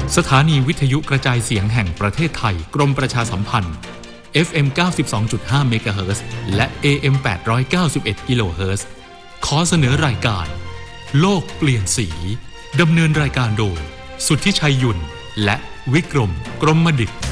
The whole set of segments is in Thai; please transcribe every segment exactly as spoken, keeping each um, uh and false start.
สถานีวิทยุกระจายเสียงแห่งประเทศไทยกรมประชาสัมพันธ์ เอฟ เอ็ม เก้าสิบสองจุดห้า เมกะเฮิรตซ์และ เอ เอ็ม แปดร้อยเก้าสิบเอ็ด กิโลเฮิรตซ์ขอเสนอรายการโลกเปลี่ยนสีดำเนินรายการโดยสุทธิชัยยุ่นและวิกรมกรมดิษฐ์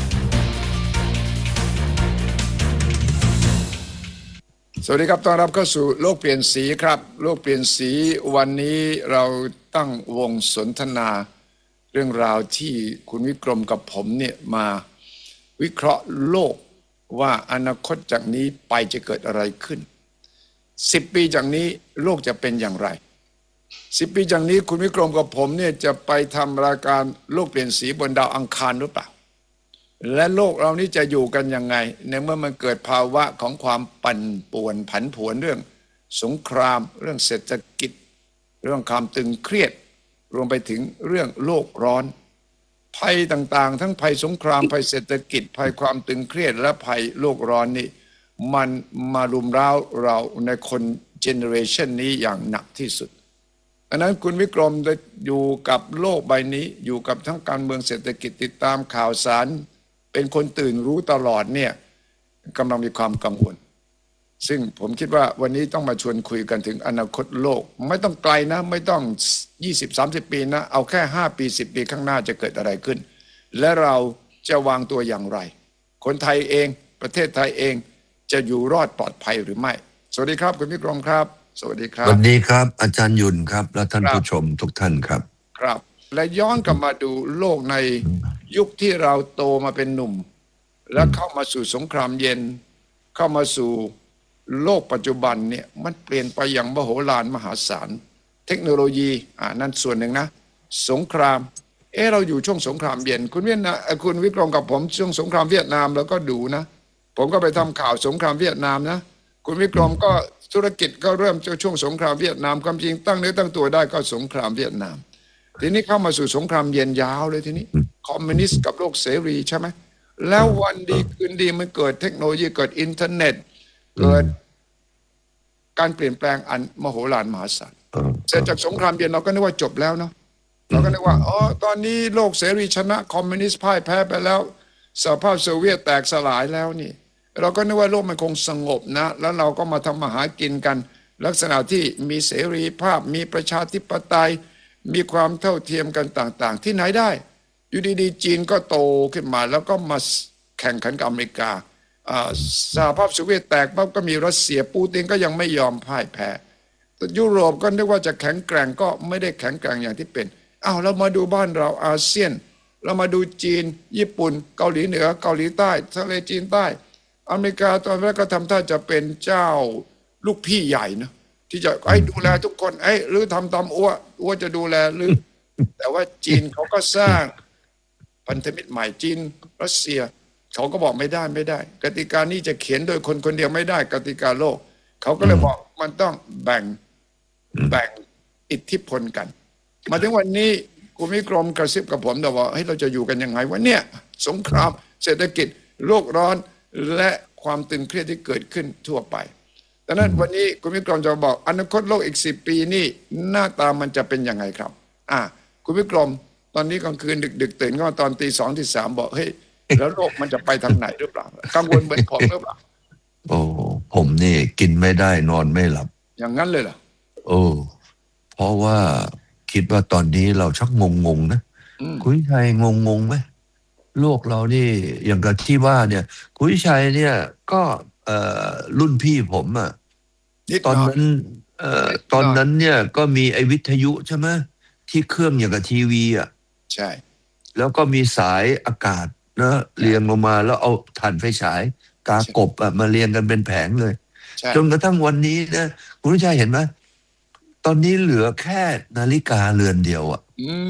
สวัสดีครับต้อนรับเข้าสู่โลกเปลี่ยนสีครับโลกเปลี่ยนสีวันนี้เราตั้งวงสนทนาเรื่องราวที่คุณวิกรมกับผมเนี่ยมาวิเคราะห์โลกว่าอนาคตจากนี้ไปจะเกิดอะไรขึ้นสิบปีจากนี้โลกจะเป็นอย่างไรสิบปีจากนี้คุณวิกรมกับผมเนี่ยจะไปทำรายการโลกเปลี่ยนสีบนดาวอังคารหรือเปล่าและโลกเรานี้จะอยู่กันยังไงในเมื่อมันเกิดภาวะของความปั่นป่วนผันผวนเรื่องสงครามเรื่องเศรษฐกิจเรื่องความตึงเครียดรวมไปถึงเรื่องโลกร้อนภัยต่างๆทั้งภัยสงครามภัยเศรษฐกิจภัยความตึงเครียดและภัยโลกร้อนนี่มันมารุมเร้าเราในคนเจเนอเรชันนี้อย่างหนักที่สุดดังนั้นคุณวิกรมได้อยู่กับโลกใบนี้อยู่กับทั้งการเมืองเศรษฐกิจติดตามข่าวสารเป็นคนตื่นรู้ตลอดเนี่ยกำลังมีความกังวลซึ่งผมคิดว่าวันนี้ต้องมาชวนคุยกันถึงอนาคตโลกไม่ต้องไกลนะไม่ต้อง ยี่สิบ สามสิบ ปีนะเอาแค่ห้าปีสิบปีข้างหน้าจะเกิดอะไรขึ้นและเราจะวางตัวอย่างไรคนไทยเองประเทศไทยเองจะอยู่รอดปลอดภัยหรือไม่สวัสดีครับคุณวิกรมครับสวัสดีครับสวัสดีครับอาจารย์ยุ่นครับและท่านผู้ชมทุกท่านครับครับและย้อนกลับมาดูโลกในยุคที่เราโตมาเป็นหนุ่มและเข้ามาสู่สงครามเย็นเข้ามาสู่โลกปัจจุบันเนี่ยมันเปลี่ยนไปอย่างมโหฬารมหาศาลเทคโนโลยีอ่านั่นส่วนหนึ่งนะสงครามเออเราอยู่ช่วงสงครามเย็นคุณเวียดนามคุณวิกรมกับผมช่วงสงครามเวียดนามแล้วก็ดูนะผมก็ไปทำข่าวสงครามเวียดนามนะคุณวิกรมก็ธุรกิจก็เริ่มช่วงสงครามเวียดนามความจริงตั้งเนื้อตั้งตัวได้ก็สงครามเวียดนามทีนี้เข้ามาสู่สงครามเย็นยาวเลยทีนี้คอมมิวนิสต์กับโลกเสรีใช่ไหมแล้ววันดีคืนดีมันเกิดเทคโนโลยีเกิดอินเทอร์เน็ตเกิดการเปลี่ยนแปลงอันมโหฬารมหาศาลเสร็จจากสงครามเย็นเราก็นึกว่าจบแล้วเนาะเราก็นึกว่าอ๋อตอนนี้โลกเสรีชนะคอมมิวนิสต์พ่ายแพ้ไปแล้วสหภาพโซเวียตแตกสลายแล้วนี่เราก็นึกว่าโลกมันคงสงบนะแล้วเราก็มาทำมาหากินกันลักษณะที่มีเสรีภาพมีประชาธิปไตยมีความเท่าเทียมกันต่างๆที่ไหนได้อยู่ดีๆจีนก็โตขึ้นมาแล้วก็มาแข่งขันกับอเมริกาสหภาพโซเวียตแตกปั๊บก็มีรัสเซียปูตินก็ยังไม่ยอมพ่ายแพ้ยุโรปก็นึกว่าจะแข็งแกร่งก็ไม่ได้แข็งแกร่งอย่างที่เป็นอ้าวเรามาดูบ้านเราอาเซียนเรามาดูจีนญี่ปุ่นเกาหลีเหนือเกาหลีใต้ทะเลจีนใต้อเมริกาตอนแรกก็ทำท่าจะเป็นเจ้าลูกพี่ใหญ่นะที่จะให้ดูแลทุกคนไอ้หรือทำตามอ้วอ้วจะดูแลหรือแต่ว่าจีนเขาก็สร้างพันธมิตรใหม่จีนรัสเซียเขาก็บอกไม่ได้ไม่ได้กติกานี้จะเขียนโดยคนคนเดียวไม่ได้กติกาโลกเขาก็เลยบอกมันต้องแบ่งแบ่งอิทธิพลกันมาถึงวันนี้คุณวิกรมกระซิบกับผมแต่ว่าให้เราจะอยู่กันยังไงวันเนี้ยสงครามเศรษฐกิจโลกร้อนและความตึงเครียดที่เกิดขึ้นทั่วไปดังนั้นวันนี้คุณวิกรมจะบอกอนาคตโลกอีกสิบปีนี่หน้าตามันจะเป็นยังไงครับอ่ะคุณวิกรมตอนนี้กลางคืนดึกๆตื่นก็ตอนตีสองตีสามบอกเฮ้ยแล้วโลกมันจะไปทางไหนหรือเปล่ากังวลเหมือนผมหรือเปล่าโอ้ผมนี่กินไม่ได้นอนไม่หลับอย่างนั้นเลยเหรอโอ้เพราะว่าคิดว่าตอนนี้เราชักงงๆนะคุณชัยงงๆไหมโลกเรานี่อย่างกับที่ว่าเนี่ยคุณชัยเนี่ยก็เอ่อรุ่นพี่ผมอ่ะตอนนั้นเอ่อตอนนั้นเนี่ยก็มีไอ้วิทยุใช่ไหมที่เครื่องอย่างกับทีวีอ่ะใช่แล้วก็มีสายอากาศนะเรียงลงมาแล้วเอาถ่านไฟฉายกากบอ่ะมาเรียงกันเป็นแผงเลยจนกระทั่งวันนี้นะคุณชัยเห็นไหมตอนนี้เหลือแค่นาฬิกาเรือนเดียวอ่ะ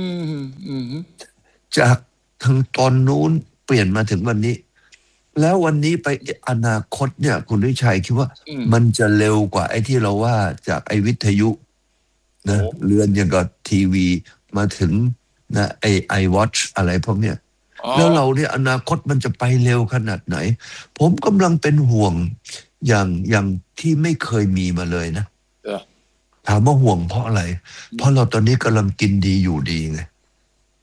จากทางตอนนู้นเปลี่ยนมาถึงวันนี้แล้ววันนี้ไปอนาคตเนี่ยคุณวิชัยคิดว่ามันจะเร็วกว่าไอ้ที่เราว่าจากไอ้วิทยุนะเรือนอย่างกับทีวีมาถึงนะไอ้ไอวอทช์อะไรพวกเนี้ยแล้วเราเนี่ยอนาคตมันจะไปเร็วขนาดไหนผมกำลังเป็นห่วงอย่างอย่างที่ไม่เคยมีมาเลยนะถามว่าห่วงเพราะอะไรเพราะเราตอนนี้กำลังกินดีอยู่ดีไง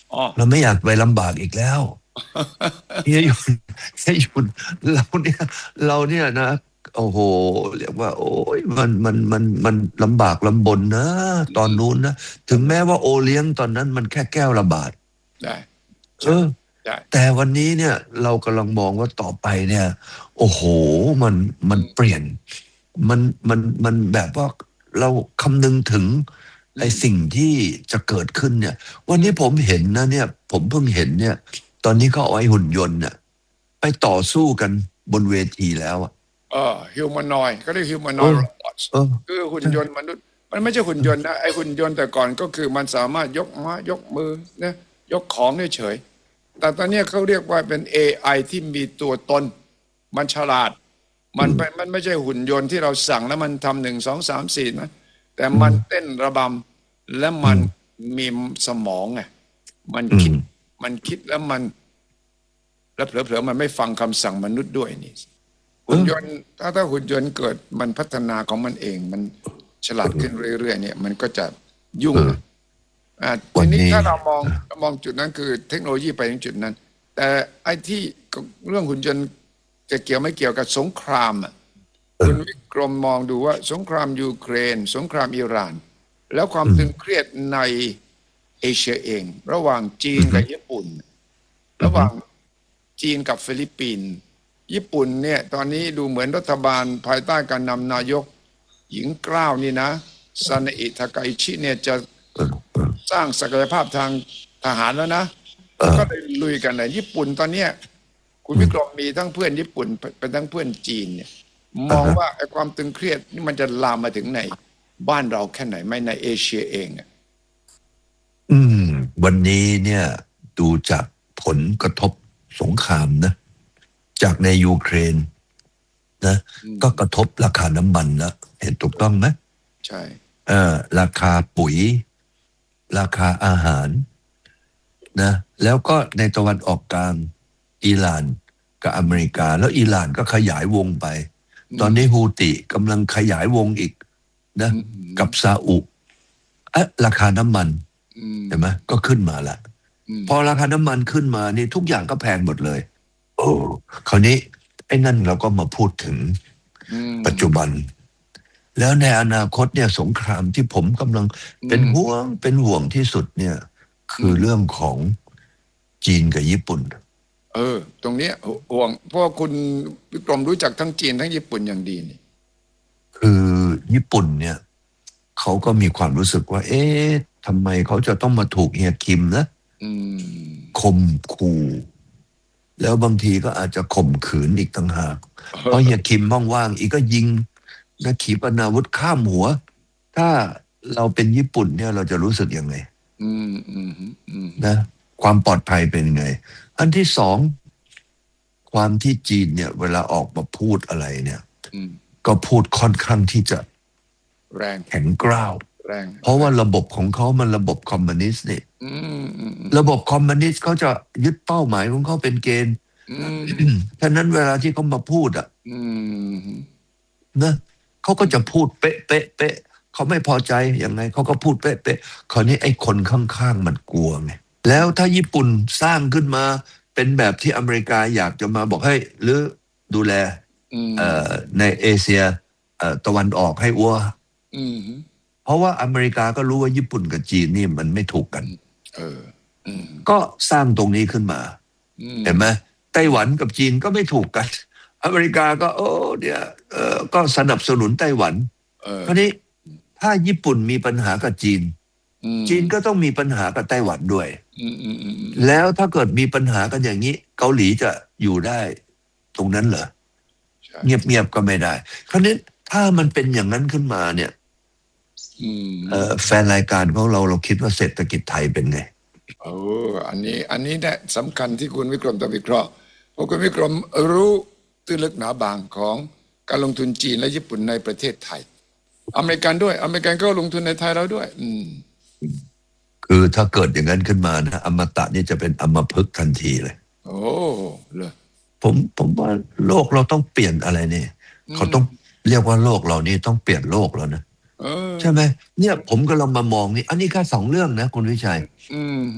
อ๋อเราไม่อยากไปลำบากอีกแล้วเฮียหยุนเฮียหยุนเราเนี่ยเราเนี่ยนะโอ้โหเรียกว่า โอ้ยมันมันมันมันลำบากลำบนนะ ตอนนู้นนะถึงแม้ว่าโอเลี้ยงตอนนั้นมันแค่แก้วละบาทได้เออได้แต่วันนี้เนี่ย เรากำลังมองว่าต่อไปเนี่ย โอ้โหมันมันเปลี่ยน มันมันมันแบบว่าเราคำนึงถึงไอ้สิ่งที่จะเกิดขึ้นเนี่ย วันนี้ผมเห็นนะเนี่ย ผมเพิ่งเห็นเนี่ย ตอนนี้เขาเอาไอ้หุ่นยนต์เนี่ยไปต่อสู้กันบนเวทีแล้วอะเออฮิวแมนอยก็เรียกฮิวแมนอยเออโรบอทเออคือหุ่นยนต์มนุษย์ มันไม่ใช่หุ่นยนต์นะไอ้หุ่นยนต์แต่ก่อนก็คือมันสามารถยกม้ายกมือนะยกของเฉยๆแต่ตอนนี้เขาเรียกว่าเป็น เอ ไอ ที่มีตัวตน มันฉลาด มันเป็นมันไม่ใช่หุ่นยนต์ที่เราสั่งแล้วมันทำหนึ่งสองสามสี่นะแต่มันเต้นระบำและมันมีสมองไงมันคิดอืมมันคิดแล้วมัน แล้วเผลอๆมันไม่ฟังคำสั่งมนุษย์ด้วยนี่หุ่นยนต์ถ้าถ้าหุ่นยนต์เกิดมันพัฒนาของมันเอง มันฉลาดขึ้นเรื่อยๆเนี่ย มันก็จะยุ่งนะอ่าวัทีนนี้นี้ถ้าเรามองมองจุดนั้นคือเทคโนโลยีไปถึงจุดนั้น แต่ไอ้ที่เรื่องหุ่นยนต์จะเกี่ยวไม่เกี่ยวกับสงครามอ่ะคุณวิกรมมองดูว่าสงครามยูเครน สงครามอิหร่าน แล้วความตึงเครียดในเอเชียเอง ระหว่างจีนกับญี่ปุ่น ระหว่างจีนกับฟิลิปปินส์ญี่ปุ่นเนี่ยตอนนี้ดูเหมือนรัฐบาลภายใต้การนำนายกหญิงกล้าวนี่นะซาเนอิทาไกชิเนี่ยจะสร้างศักยภาพทางทหารแล้วนะก็เลยลุยกันเลยญี่ปุ่นตอนเนี้ยคุณวิกรมมีทั้งเพื่อนญี่ปุ่นเป็นทั้งเพื่อนจีนเนี่ยมองว่าไอ้ความตึงเครียดนี่มันจะลามมาถึงในบ้านเราแค่ไหนไม่ในเอเชียเองอ่ะอืม วันนี้เนี่ย ดูจากผลกระทบสงครามนะ จากในยูเครนนะ ก็กระทบราคาน้ำมันแล้วเห็นถูกต้องไหมใช่เออราคาปุ๋ย ราคาอาหารนะ แล้วก็ในตะวันออกกลางอิหร่านกับอเมริกา แล้วอิหร่านก็ขยายวงไป ตอนนี้ฮูติกำลังขยายวงอีกนะ กับซาอุเอะราคาน้ำมันอืมเห็นไหมก็ขึ้นมาละอืมพอราคาน้ำมันขึ้นมานี่ทุกอย่างก็แพงหมดเลย โอ้คราวนี้ไอ้นั่นเราก็มาพูดถึงอืมปัจจุบัน แล้วในอนาคตเนี่ยสงครามที่ผมกำลังเป็นห่วงเป็นห่วงที่สุดเนี่ย คือเรื่องของจีนกับญี่ปุ่นเออ ตรงเนี้ยห่วงเพราะว่าคุณวิกรมรู้จักทั้งจีนทั้งญี่ปุ่นอย่างดีนี่คือญี่ปุ่นเนี่ยเขาก็มีความรู้สึกว่า เอ๊ะทำไมเขาจะต้องมาถูกเฮียคิมนะอืมข่มขู่แล้วบางทีก็อาจจะข่มขืนอีกต่างหาก เพราะเฮียคิมว่างๆอีกก็ยิงนะขีปนาวุธข้ามหัว ถ้าเราเป็นญี่ปุ่นเนี่ยเราจะรู้สึกยังไงอืมอืมอืมนะ ความปลอดภัยเป็นไง อันที่สองความที่จีนเนี่ย เวลาออกมาพูดอะไรเนี่ยอืมก็พูดค่อนข้างที่จะแรงแข็งกร้าวแรงเพราะว่าระบบของเขามันระบบคอมมิวนิสต์นี่อืมอืมอืมระบบคอมมิวนิสต์เขาจะยึดเป้าหมายของเขาเป็นเกณฑ์อืมฉะนั้นเวลาที่เขามาพูดอ่ะอืมนะเขาก็จะพูดเป๊ะเป๊ะเป๊ะเขาไม่พอใจยังไงเขาก็พูดเป๊ะเป๊ะคราวนี้ไอ้คนข้างๆมันกลัวไงแล้วถ้าญี่ปุ่นสร้างขึ้นมาเป็นแบบที่อเมริกาอยากจะมาบอกให้หรือดูแลอืมเอ่อในเอเชียเอ่อตะวันออกให้อัวอืมเพราะว่าอเมริกาก็รู้ว่าญี่ปุ่นกับจีนนี่มันไม่ถูกกันเออ อืมก็สร้างตรงนี้ขึ้นมาอืมเห็นไหมไต้หวันกับจีนก็ไม่ถูกกัน อเมริกาก็โอ้เนี่ยเออก็สนับสนุนไต้หวันเออคราวนี้ถ้าญี่ปุ่นมีปัญหากับจีนอืมจีนก็ต้องมีปัญหากับไต้หวันด้วยอืมอืมอืมอืมแล้วถ้าเกิดมีปัญหากันอย่างนี้ เกาหลีจะอยู่ได้ตรงนั้นเหรอใช่เงียบๆก็ไม่ได้ คราวนี้ถ้ามันเป็นอย่างนั้นขึ้นมาเนี่ยอืมเอ่อแฟนรายการของเราเราคิดว่าเศรษฐกิจไทยเป็นไงเอออันนี้อันนี้เนี่ยสำคัญที่คุณวิกรมต้องวิเคราะห์เพราะคุณวิกรมรู้ตื้นลึกหนาบางของการลงทุนจีนและญี่ปุ่นในประเทศไทย อเมริกันด้วย อเมริกันก็ลงทุนในไทยเราด้วย อืมคือถ้าเกิดอย่างนั้นขึ้นมานะอมตะนี่จะเป็นอมพึกษ์ทันทีเลยโอ้เลยผมผมว่าโลกเราต้องเปลี่ยนอะไรเนี่ยเขาต้องเรียกว่าโลกเรานี่ต้องเปลี่ยนโลกแล้วนะเออใช่ไหมเนี่ยผมก็ลองมามองนี่อันนี้แค่สองเรื่องนะคุณวิชัยอืมฮึ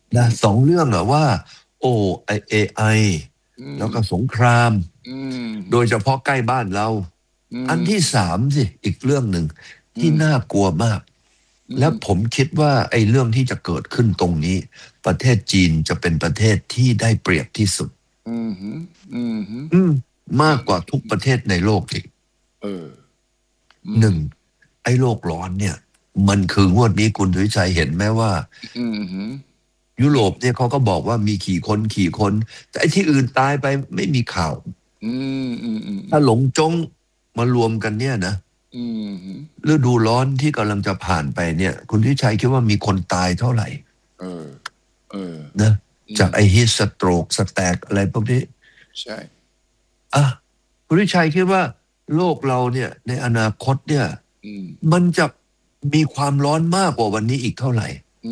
นะสองเรื่องอะว่า โอ้ไอเอไอแล้วก็สงครามโดยเฉพาะใกล้บ้านเรา อันที่สามสิอีกเรื่องหนึ่งที่น่ากลัวมาก และผมคิดว่าไอ้เรื่องที่จะเกิดขึ้นตรงนี้ ประเทศจีนจะเป็นประเทศที่ได้เปรียบที่สุดอืมมากกว่าทุกประเทศในโลกอีกหนึ่งไอ้โลกร้อนเนี่ย มันคืองวดนี้คุณสุวิชัยเห็นไหมว่ายุโรปเนี่ยเขาก็บอกว่ามีขี่คนขี่คน แต่ไอ้ที่อื่นตายไปไม่มีข่าวถ้าหลงจงมารวมกันเนี่ยนะฤดูร้อนที่กำลังจะผ่านไปเนี่ย คุณสุวิชัยคิดว่ามีคนตายเท่าไหร่เออเออนะจากไอ้ฮิสสโตรกสแตกอะไรพวกนี้ใช่อ่ะคุณวิชัยคิดว่าโลกเราเนี่ยในอนาคตเนี่ยมันจะมีความร้อนมากกว่าวันนี้อีกเท่าไหร่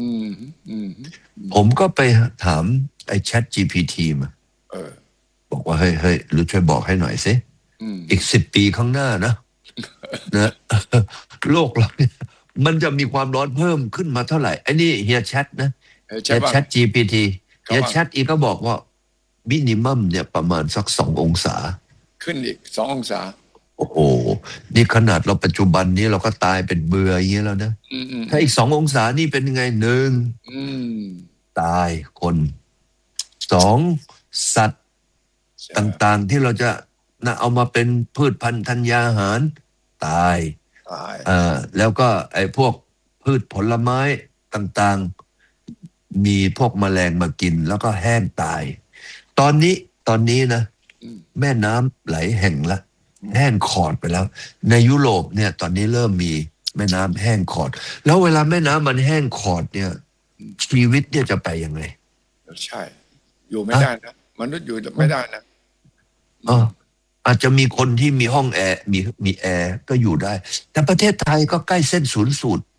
ผมก็ไปถามไอ้ Chat จี พี ที มาบอกว่าเฮ้ยเฮ้ยหรือช่วยบอกให้หน่อยสิอีกสิบปีข้างหน้านะนะโลกเราเนี่ยมันจะมีความร้อนเพิ่มขึ้นมาเท่าไหร่ไอ้นี่เฮียแชทนะเฮียแชท จี พี ที เฮียแชทอีกก็บอกว่ามินิมัมเนี่ยประมาณสักสององศาขึ้นอีกสององศาโอ้โหนี่ขนาดเราปัจจุบันนี้เราก็ตายเป็นเบื่ออย่างเงี้ยแล้วนะถ้าอีกสององศานี่เป็นไงหนึ่งตายคนสองสัตว์ต่างๆที่เราจะนะเอามาเป็นพืชพันธุ์ธัญญาหารตายอ่าแล้วก็ไอ้พวกพืชผลไม้ต่างๆมีพวกแมลงมากินแล้วก็แห้งตายตอนนี้ตอนนี้นะแม่น้ำไหลแห้งละแห้งขอดไปแล้วในยุโรปเนี่ยตอนนี้เริ่มมีแม่น้ำแห้งขอดแล้วเวลาแม่น้ำมันแห้งขอดเนี่ยชีวิตเนี่ยจะไปยังไงใช่อยู่ไม่ได้นะมนุษย์อยู่ไม่ได้นะอ๋ออาจจะมีคนที่มีห้องแอร์มีมีแอร์ก็อยู่ได้แต่ประเทศไทยก็ใกล้เส้นศูนย์สูตร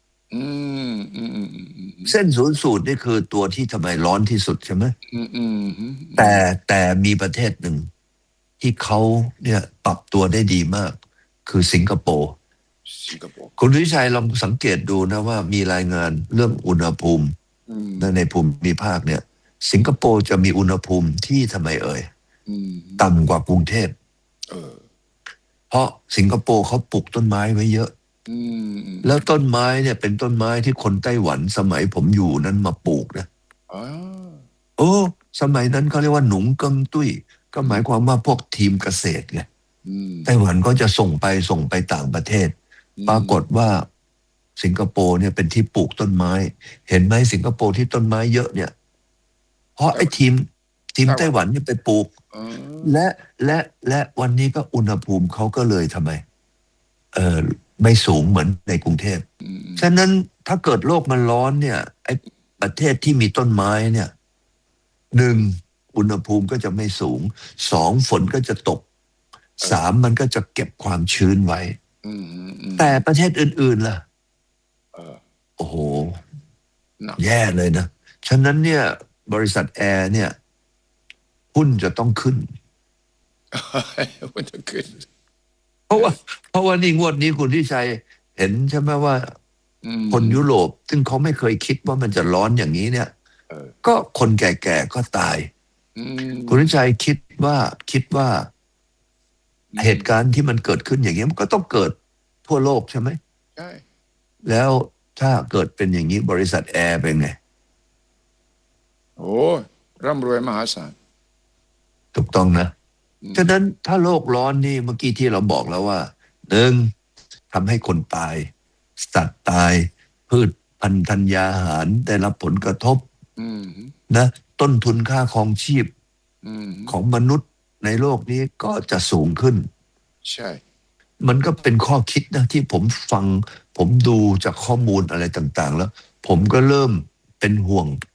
เส้นศูนย์สูตรนี่คือตัวที่ทำไมร้อนที่สุดใช่ไหมแต่แต่มีประเทศหนึ่งที่เขาเนี่ยปรับตัวได้ดีมากคือสิงคโปร์คุณวิชัยลองสังเกตดูนะว่ามีรายงานเรื่องอุณหภูมิในภูมิภาคเนี่ยสิงคโปร์จะมีอุณหภูมิที่ทำไมเอ่ยต่ำกว่ากรุงเทพเพราะสิงคโปร์เขาปลูกต้นไม้ไว้เยอะแล้วต้นไม้เนี่ยเป็นต้นไม้ที่คนไต้หวันสมัยผมอยู่นั้นมาปลูกนะโอ้สมัยนั้นเขาเรียกว่าหนุงเกิงตุ้ยก็หมายความว่าพวกทีมเกษตรไงไต้หวันก็จะส่งไปส่งไปต่างประเทศปรากฏว่าสิงคโปร์เนี่ยเป็นที่ปลูกต้นไม้เห็นไหมสิงคโปร์ที่ต้นไม้เยอะเนี่ยเพราะไอ้ทีมทีมไต้หวันเนี่ยไปปลูกและและและวันนี้ก็อุณหภูมิเขาก็เลยทำไมเออไม่สูงเหมือนในกรุงเทพฉะนั้นถ้าเกิดโลกมันร้อนเนี่ยไอ้ประเทศที่มีต้นไม้เนี่ยหนึ่งอุณหภูมิก็จะไม่สูงสองฝนก็จะตกสามมันก็จะเก็บความชื้นไว้แต่ประเทศอื่นๆล่ะโอ้โหแย่เลยนะฉะนั้นเนี่ยบริษัทแอร์เนี่ยหุ้นจะต้องขึ้นหุ้นจะขึ้นเพราะว่าเพราะว่านี่งวดนี้คุณทิชัยเห็นใช่ไหมว่าคนยุโรปซึ่งเขาไม่เคยคิดว่ามันจะร้อนอย่างนี้เนี่ยก็คนแก่ๆก็ตายคุณทิชัยคิดว่าคิดว่าเหตุการณ์ที่มันเกิดขึ้นอย่างนี้มันก็ต้องเกิดทั่วโลกใช่ไหมใช่แล้วถ้าเกิดเป็นอย่างนี้บริษัทแอร์เป็นไงโอ้ร่ำรวยมหาศาลถูกต้องนะฉะนั้นถ้าโลกร้อนนี่เมื่อกี้ที่เราบอกแล้วว่าหนึ่งทำให้คนตายสัตว์ตายพืชพันธุ์ธัญญาหารได้รับผลกระทบนะต้นทุนค่าครองชีพของมนุษย์ในโลกนี้ก็จะสูงขึ้นใช่มันก็เป็นข้อคิดนะที่ผมฟังผมดูจากข้อมูลอะไรต่างๆแล้วผมก็เริ่มเป็นห่วง